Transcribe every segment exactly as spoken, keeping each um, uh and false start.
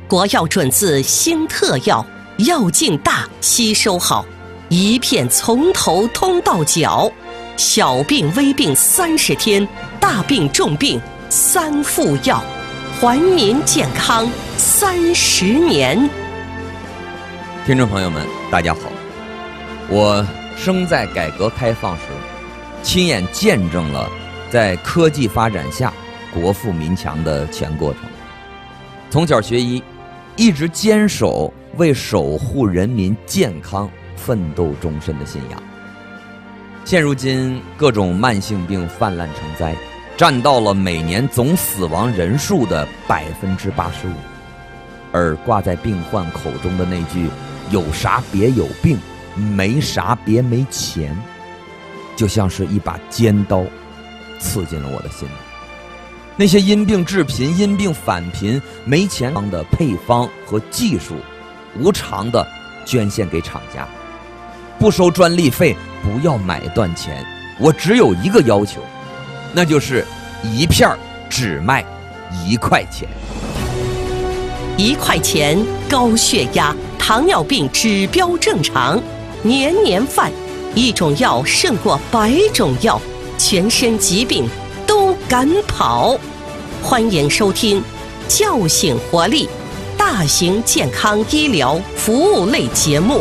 国药准字新特药，药劲大，吸收好，一片从头通到脚，小病微病三十天，大病重病三副药，还您健康三十年。 听众朋友们，大家好，我生在改革开放时，亲眼见证了在科技发展下国富民强的全过程。从小学医，一直坚守为守护人民健康奋斗终身的信仰。现如今各种慢性病泛滥成灾，占到了每年总死亡人数的百分之八十五，而挂在病患口中的那句“有啥别有病，没啥别没钱”，就像是一把尖刀，刺进了我的心里。那些因病致贫、因病返贫、没钱的配方和技术，无偿的捐献给厂家，不收专利费，不要买断钱。我只有一个要求，那就是一片只卖一块钱。 一块钱，高血压、糖尿病指标正常，年年犯，一种药胜过百种药，全身疾病都敢跑。欢迎收听叫醒活力大型健康医疗服务类节目。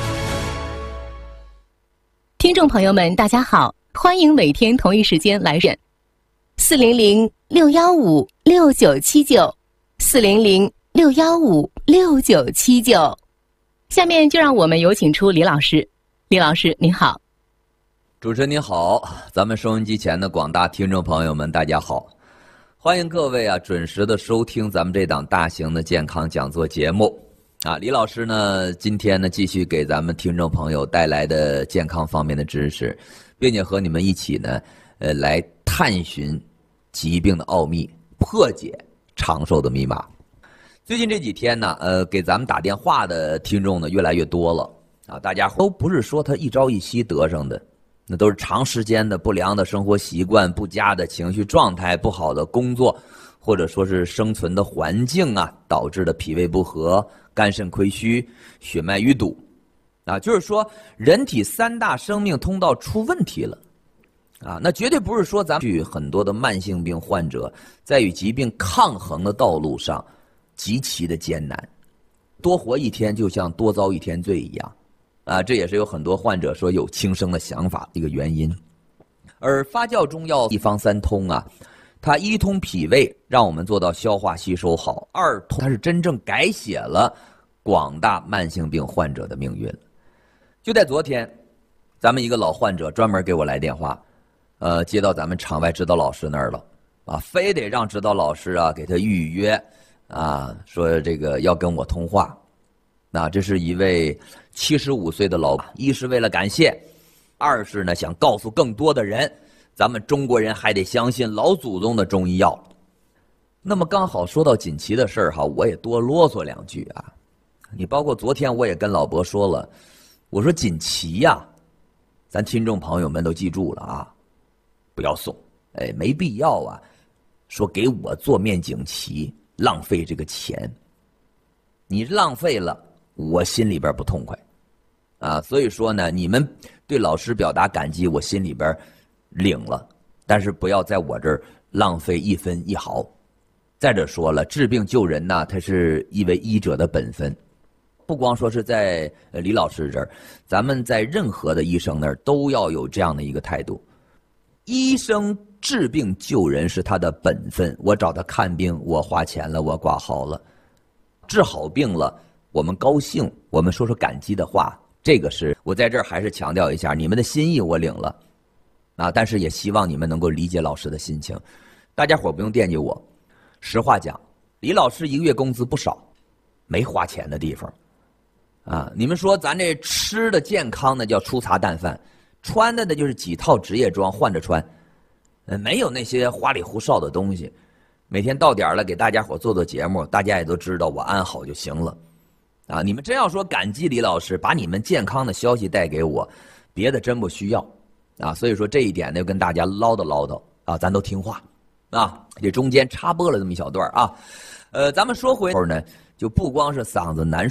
听众朋友们大家好，欢迎每天同一时间来诊四零零六一五六九七九四零零六一五六九七九。下面就让我们有请出李老师。李老师您好。 主持人您好，咱们收音机前的广大听众朋友们大家好，欢迎各位啊准时的收听咱们这档大型的健康讲座节目啊。李老师呢今天呢继续给咱们听众朋友带来的健康方面的知识，并且和你们一起呢呃来探寻疾病的奥秘，破解长寿的密码。最近这几天呢呃给咱们打电话的听众呢越来越多了啊，大家都不是说他一朝一夕得上的，那都是长时间的不良的生活习惯、不佳的情绪状态、不好的工作，或者说是生存的环境啊，导致的脾胃不和、肝肾亏虚、血脉淤堵啊，就是说人体三大生命通道出问题了啊。那绝对不是说咱们很多的慢性病患者在与疾病抗衡的道路上极其的艰难，多活一天就像多遭一天罪一样啊，这也是有很多患者说有轻生的想法的一个原因。而发酵中药一方三通啊，它一通脾胃，让我们做到消化吸收好；二通，它是真正改写了广大慢性病患者的命运。就在昨天，咱们一个老患者专门给我来电话，呃，接到咱们场外指导老师那儿了啊，非得让指导老师啊给他预约啊，说这个要跟我通话。那这是一位七十五岁的老，一是为了感谢，二是呢想告诉更多的人，咱们中国人还得相信老祖宗的中医药。那么刚好说到锦旗的事儿哈，我也多啰嗦两句啊。你包括昨天我也跟老伯说了，我说锦旗呀、啊，咱听众朋友们都记住了啊，不要送，哎，没必要啊，说给我做面锦旗浪费这个钱，你浪费了。我心里边不痛快啊，所以说呢，你们对老师表达感激，我心里边领了，但是不要在我这儿浪费一分一毫。再者说了，治病救人呢，它是一位医者的本分，不光说是在李老师这儿，咱们在任何的医生那儿都要有这样的一个态度。医生治病救人是他的本分，我找他看病，我花钱了，我挂号了，治好病了，我们高兴，我们说说感激的话，这个是我在这儿还是强调一下，你们的心意我领了啊，但是也希望你们能够理解老师的心情。大家伙不用惦记我，实话讲，李老师一个月工资不少，没花钱的地方啊。你们说咱这吃的健康的叫粗茶淡饭，穿的呢就是几套职业装换着穿，呃，没有那些花里胡哨的东西。每天到点了给大家伙做做节目，大家也都知道我安好就行了啊。你们真要说感激李老师把你们健康的消息带给我，别的真不需要啊。所以说这一点呢，跟大家唠叨唠叨啊，咱都听话啊。这中间插播了这么一小段啊，呃，咱们说回头呢， 就不光是嗓子难